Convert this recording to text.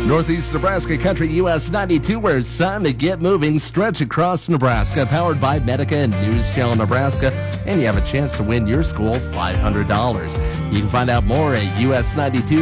Northeast Nebraska Country US 92, where it's time to get moving. Stretch across Nebraska, powered by Medica and News Channel Nebraska, and you have a chance to win your school $500. You can find out more at US92.